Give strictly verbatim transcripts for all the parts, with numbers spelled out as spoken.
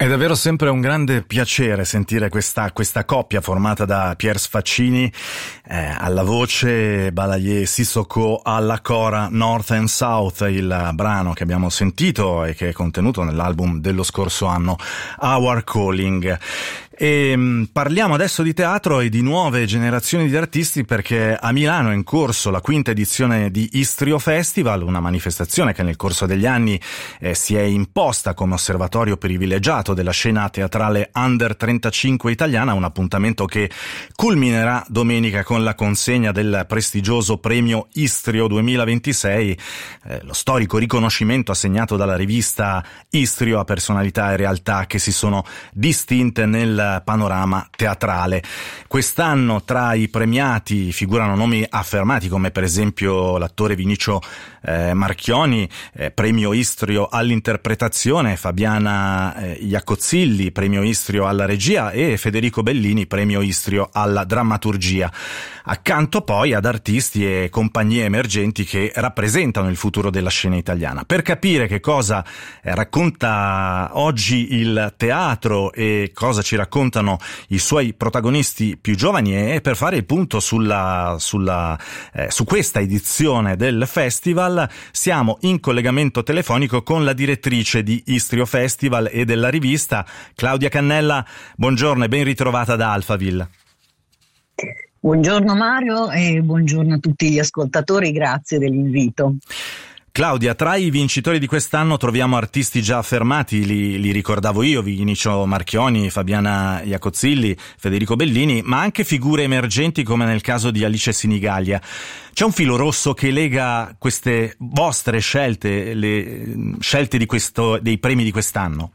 È davvero sempre un grande piacere sentire questa, questa coppia formata da Pier Sfaccini eh, alla voce, Balaye Sissoko alla cora, North and South, il brano che abbiamo sentito e che è contenuto nell'album dello scorso anno, Our Calling. E mh, parliamo adesso di teatro e di nuove generazioni di artisti, perché a Milano è in corso la quinta edizione di Istrio Festival, una manifestazione che nel corso degli anni eh, si è imposta come osservatorio privilegiato della scena teatrale under trentacinque italiana, un appuntamento che culminerà domenica con la consegna del prestigioso premio Istrio duemilaventisei, eh, lo storico riconoscimento assegnato dalla rivista Istrio a personalità e realtà che si sono distinte nel panorama teatrale. Quest'anno tra i premiati figurano nomi affermati come per esempio l'attore Vinicio eh, Marchioni, eh, premio Istrio all'interpretazione, Fabiana eh, Iacozzilli, premio Istrio alla regia, e Federico Bellini, premio Istrio alla drammaturgia, accanto poi ad artisti e compagnie emergenti che rappresentano il futuro della scena italiana. Per capire che cosa eh, racconta oggi il teatro e cosa ci raccontano i suoi protagonisti più giovani, e per fare il punto sulla, sulla, eh, su questa edizione del festival siamo in collegamento telefonico con la direttrice di Istrio Festival e della rivista, Claudia Cannella. Buongiorno e ben ritrovata da Alphaville. Buongiorno Mario e buongiorno a tutti gli ascoltatori, grazie dell'invito. Claudia, tra i vincitori di quest'anno troviamo artisti già affermati, li, li ricordavo io, Vinicio Marchioni, Fabiana Iacozzilli, Federico Bellini, ma anche figure emergenti come nel caso di Alice Sinigallia. C'è un filo rosso che lega queste vostre scelte, le scelte di questo, dei premi di quest'anno?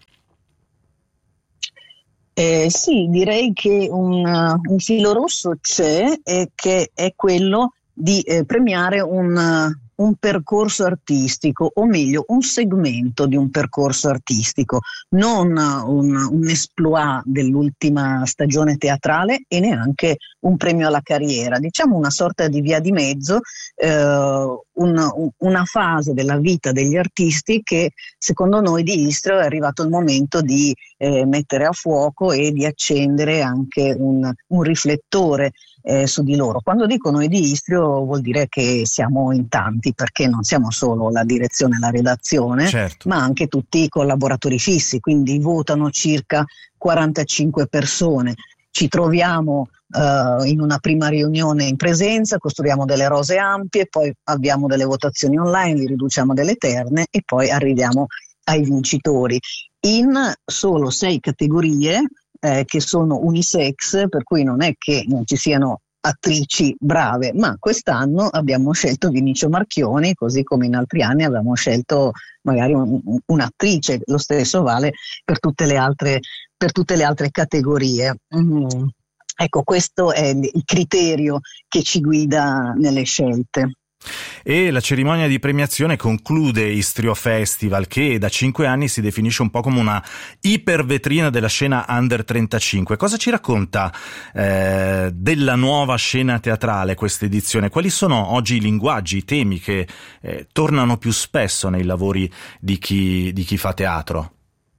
Eh, sì, direi che un, un filo rosso c'è, e che è quello di eh, premiare un... un percorso artistico, o meglio un segmento di un percorso artistico, non un, un exploit dell'ultima stagione teatrale e neanche un premio alla carriera, diciamo una sorta di via di mezzo, eh, un, una fase della vita degli artisti che secondo noi di Istrio è arrivato il momento di eh, mettere a fuoco e di accendere anche un, un riflettore Eh, su di loro. Quando dico noi di Istrio vuol dire che siamo in tanti, perché non siamo solo la direzione e la redazione, certo, ma anche tutti i collaboratori fissi, quindi votano circa quarantacinque persone. Ci troviamo uh, in una prima riunione in presenza, costruiamo delle rose ampie, poi abbiamo delle votazioni online, li riduciamo delle terne e poi arriviamo ai vincitori in solo sei categorie Eh, che sono unisex, per cui non è che non ci siano attrici brave, ma quest'anno abbiamo scelto Vinicio Marchioni, così come in altri anni abbiamo scelto magari un, un'attrice. Lo stesso vale per tutte le altre, per tutte le altre categorie. Mm. Ecco, questo è il criterio che ci guida nelle scelte. E la cerimonia di premiazione conclude Istrio Festival, che da cinque anni si definisce un po' come una ipervetrina della scena under trentacinque. Cosa ci racconta eh, della nuova scena teatrale questa edizione? Quali sono oggi i linguaggi, i temi che eh, tornano più spesso nei lavori di chi, di chi fa teatro?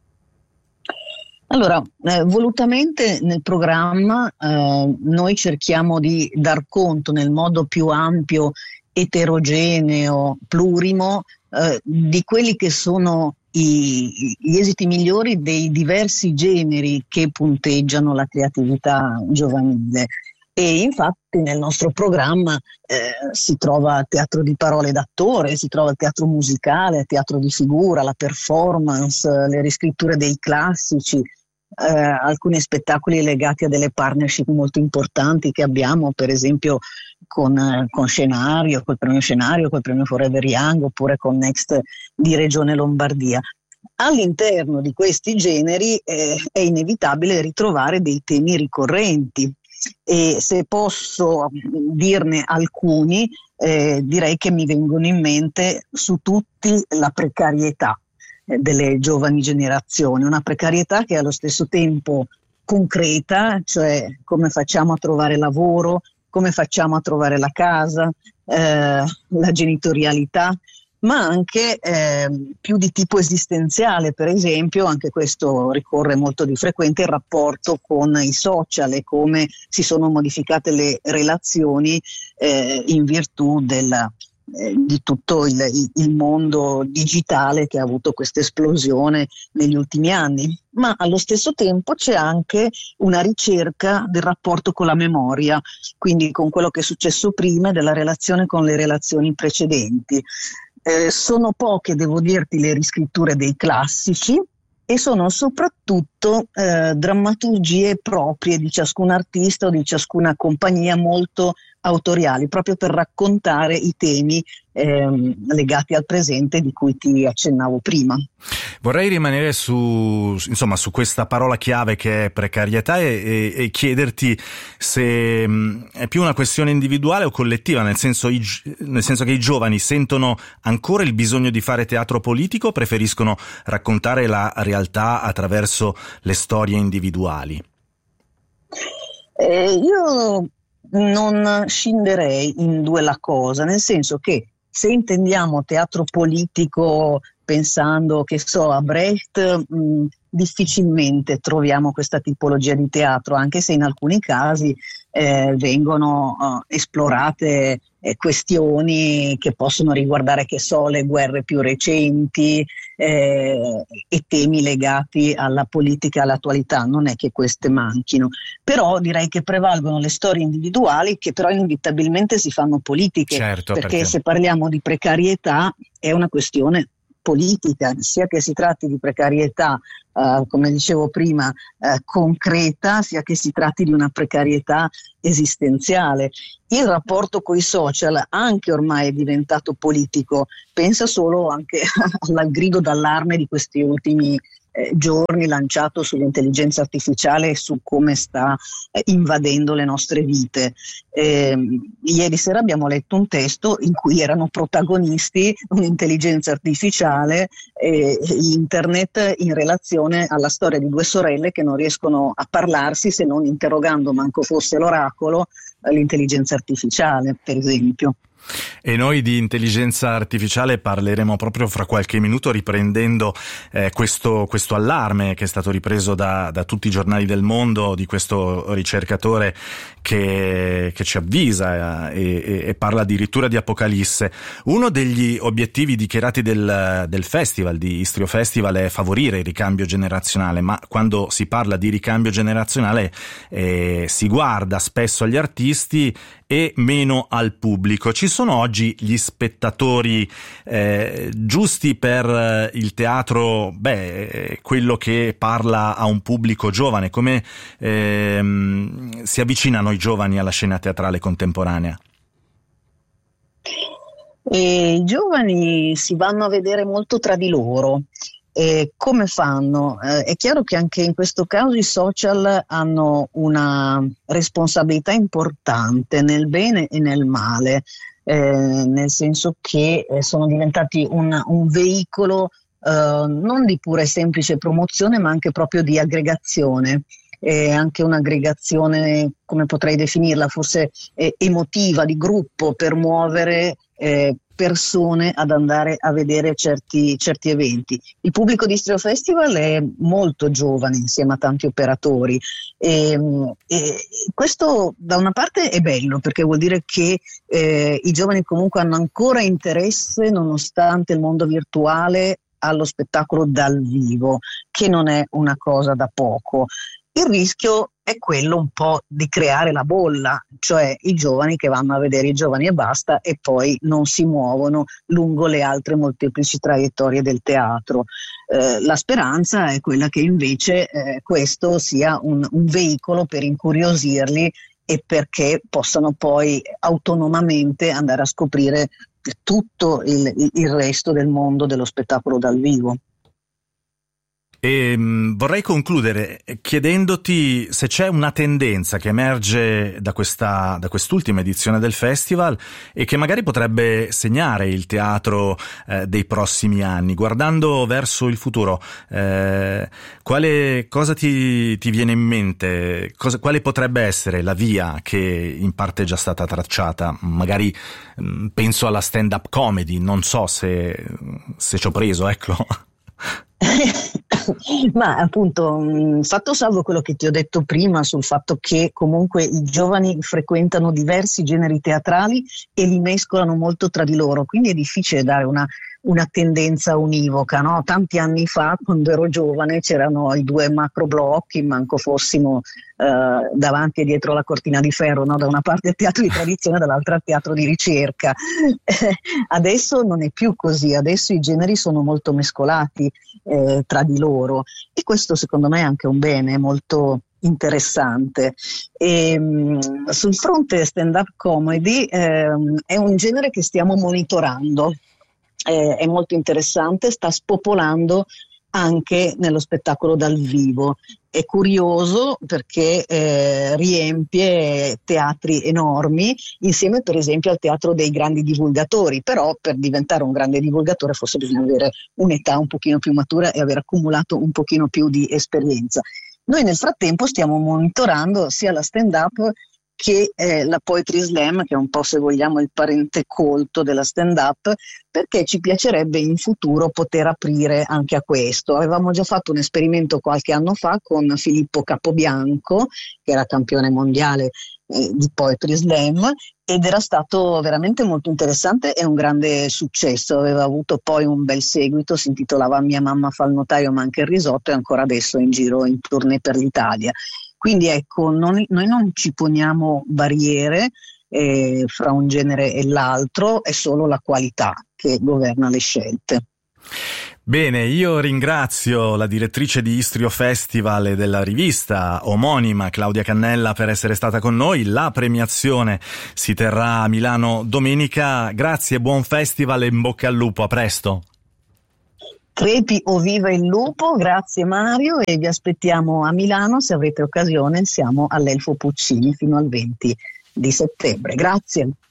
Allora, eh, volutamente nel programma eh, noi cerchiamo di dar conto nel modo più ampio, eterogeneo, plurimo, eh, di quelli che sono i, gli esiti migliori dei diversi generi che punteggiano la creatività giovanile. E infatti nel nostro programma eh, si trova teatro di parole d'attore, si trova il teatro musicale, il teatro di figura, la performance, le riscritture dei classici, Eh, alcuni spettacoli legati a delle partnership molto importanti che abbiamo, per esempio con, eh, con Scenario, col premio Scenario, col premio Forever Young, oppure con Next di Regione Lombardia. All'interno di questi generi eh, è inevitabile ritrovare dei temi ricorrenti, e se posso dirne alcuni eh, direi che mi vengono in mente su tutti la precarietà delle giovani generazioni, una precarietà che è allo stesso tempo concreta, cioè come facciamo a trovare lavoro, come facciamo a trovare la casa, eh, la genitorialità, ma anche eh, più di tipo esistenziale. Per esempio, anche questo ricorre molto di frequente, il rapporto con i social e come si sono modificate le relazioni eh, in virtù della eh, di tutto il, il mondo digitale che ha avuto questa esplosione negli ultimi anni. Ma allo stesso tempo c'è anche una ricerca del rapporto con la memoria, quindi con quello che è successo prima e della relazione con le relazioni precedenti. Eh, sono poche, devo dirti, le riscritture dei classici e sono soprattutto eh, drammaturgie proprie di ciascun artista o di ciascuna compagnia, molto autoriali, proprio per raccontare i temi ehm, legati al presente di cui ti accennavo prima. Vorrei rimanere su, insomma, su questa parola chiave che è precarietà e, e, e chiederti se mh, è più una questione individuale o collettiva, nel senso, i, nel senso che i giovani sentono ancora il bisogno di fare teatro politico o preferiscono raccontare la realtà attraverso le storie individuali? Eh, io non scinderei in due la cosa, nel senso che se intendiamo teatro politico pensando, che so, a Brecht, mh, difficilmente troviamo questa tipologia di teatro, anche se in alcuni casi eh, vengono uh, esplorate eh, questioni che possono riguardare, che so, le guerre più recenti eh, e temi legati alla politica e all'attualità. Non è che queste manchino, però direi che prevalgono le storie individuali, che però inevitabilmente si fanno politiche, certo, perché, perché se parliamo di precarietà è una questione politica, sia che si tratti di precarietà, eh, come dicevo prima, eh, concreta, sia che si tratti di una precarietà esistenziale. Il rapporto con i social anche ormai è diventato politico, pensa solo anche al grido d'allarme di questi ultimi eh, giorni lanciato sull'intelligenza artificiale e su come sta eh, invadendo le nostre vite. Eh, ieri sera abbiamo letto un testo in cui erano protagonisti un'intelligenza artificiale e internet in relazione alla storia di due sorelle che non riescono a parlarsi se non interrogando, manco fosse l'oracolo, l'intelligenza artificiale, per esempio. E noi di intelligenza artificiale parleremo proprio fra qualche minuto, riprendendo eh, questo, questo allarme che è stato ripreso da, da tutti i giornali del mondo, di questo ricercatore che, che ci avvisa eh, e, e parla addirittura di apocalisse. Uno degli obiettivi dichiarati del, del festival, di Istrio Festival, è favorire il ricambio generazionale, ma quando si parla di ricambio generazionale eh, si guarda spesso agli artisti e meno al pubblico. Ci sono oggi gli spettatori eh, giusti per il teatro, beh, quello che parla a un pubblico giovane? Come ehm, si avvicinano i giovani alla scena teatrale contemporanea? E i giovani si vanno a vedere molto tra di loro. E come fanno? Eh, è chiaro che anche in questo caso i social hanno una responsabilità importante nel bene e nel male, eh, nel senso che eh, sono diventati un, un veicolo eh, non di pura e semplice promozione, ma anche proprio di aggregazione. E anche un'aggregazione, come potrei definirla, forse eh, emotiva, di gruppo, per muovere eh, persone ad andare a vedere certi, certi eventi. Il pubblico di Istrio Festival è molto giovane insieme a tanti operatori e, e questo da una parte è bello, perché vuol dire che eh, i giovani comunque hanno ancora interesse, nonostante il mondo virtuale, allo spettacolo dal vivo, che non è una cosa da poco. Il rischio è quello un po' di creare la bolla, cioè i giovani che vanno a vedere i giovani e basta e poi non si muovono lungo le altre molteplici traiettorie del teatro. Eh, la speranza è quella che invece eh, questo sia un, un veicolo per incuriosirli e perché possano poi autonomamente andare a scoprire tutto il, il resto del mondo dello spettacolo dal vivo. E mh, vorrei concludere chiedendoti se c'è una tendenza che emerge da questa da quest'ultima edizione del festival e che magari potrebbe segnare il teatro eh, dei prossimi anni, guardando verso il futuro. Eh, quale cosa ti, ti viene in mente? Cosa, quale potrebbe essere la via che in parte è già stata tracciata? Magari mh, penso alla stand-up comedy, non so se, se ci ho preso, ecco. Ma appunto, fatto salvo quello che ti ho detto prima sul fatto che comunque i giovani frequentano diversi generi teatrali e li mescolano molto tra di loro, quindi è difficile dare una, una tendenza univoca, no? Tanti anni fa, quando ero giovane, c'erano i due macro blocchi, manco fossimo eh, davanti e dietro la cortina di ferro, no? Da una parte il teatro di tradizione, dall'altra il teatro di ricerca. Adesso non è più così, adesso i generi sono molto mescolati eh, tra di loro, e questo secondo me è anche un bene molto interessante. E, mh, sul fronte stand-up comedy ehm, è un genere che stiamo monitorando, eh, è molto interessante, sta spopolando anche nello spettacolo dal vivo. È curioso perché eh, riempie teatri enormi, insieme per esempio al teatro dei grandi divulgatori, però per diventare un grande divulgatore forse bisogna avere un'età un pochino più matura e aver accumulato un pochino più di esperienza. Noi nel frattempo stiamo monitorando sia la stand-up che eh, la Poetry Slam, che è un po', se vogliamo, il parente colto della stand-up, perché ci piacerebbe in futuro poter aprire anche a questo. Avevamo già fatto un esperimento qualche anno fa con Filippo Capobianco, che era campione mondiale eh, di Poetry Slam, ed era stato veramente molto interessante e un grande successo. Aveva avuto poi un bel seguito, si intitolava Mia mamma fa il notaio ma anche il risotto, e ancora adesso è in giro in tournée per l'Italia. Quindi ecco, non, noi non ci poniamo barriere eh, fra un genere e l'altro, è solo la qualità che governa le scelte. Bene, io ringrazio la direttrice di Istrio Festival e della rivista omonima Claudia Cannella per essere stata con noi. La premiazione si terrà a Milano domenica. Grazie, buon festival e in bocca al lupo, a presto. Crepi o viva il lupo, grazie Mario, e vi aspettiamo a Milano se avrete occasione, siamo all'Elfo Puccini fino al venti di settembre. Grazie.